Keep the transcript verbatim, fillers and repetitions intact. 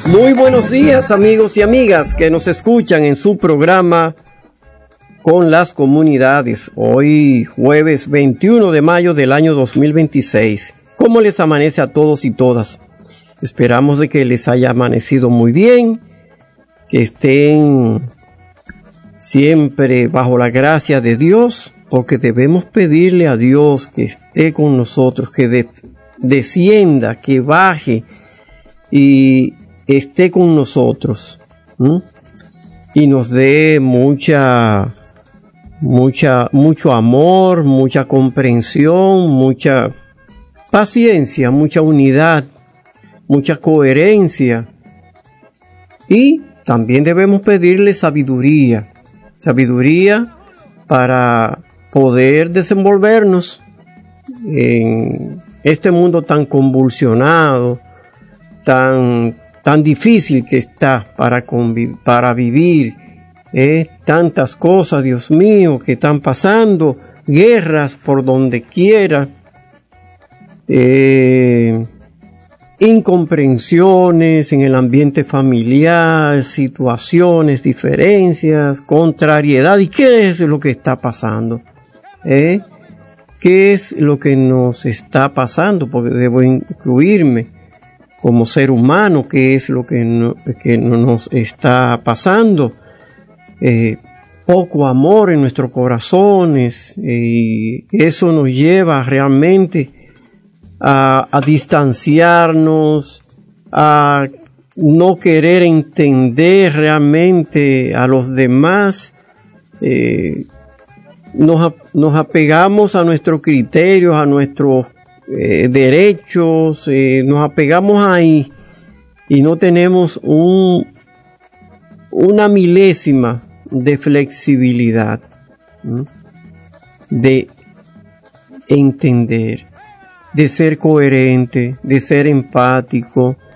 Muy buenos días, amigos y amigas que nos escuchan en su programa Con las Comunidades. Hoy jueves veintiuno de mayo del año dos mil veintiséis. ¿Cómo les amanece a todos y todas? Esperamos de que les haya amanecido muy bien, que estén siempre bajo la gracia de Dios, porque debemos pedirle a Dios que esté con nosotros, que de, descienda, que baje y esté con nosotros, ¿m? Y nos dé mucha, mucha, mucho amor, mucha comprensión, mucha paciencia, mucha unidad, mucha coherencia. Y también debemos pedirle sabiduría, sabiduría para poder desenvolvernos en este mundo tan convulsionado, tan, tan difícil que está para, conviv- para vivir. ¿eh? Tantas cosas, Dios mío, que están pasando, guerras por donde quiera, eh, incomprensiones en el ambiente familiar, situaciones, diferencias, contrariedad. ¿Y qué es lo que está pasando? ¿Eh? ¿Qué es lo que nos está pasando? Porque debo incluirme como ser humano. ¿Qué es lo que, no, que nos está pasando? Eh, poco amor en nuestros corazones, y eso nos lleva realmente A, a distanciarnos, a no querer entender realmente a los demás. Eh, nos, nos apegamos a nuestros criterios, a nuestros eh, derechos, eh, nos apegamos ahí y no tenemos un, una milésima de flexibilidad, ¿no? De entender, de ser coherente, de ser empático,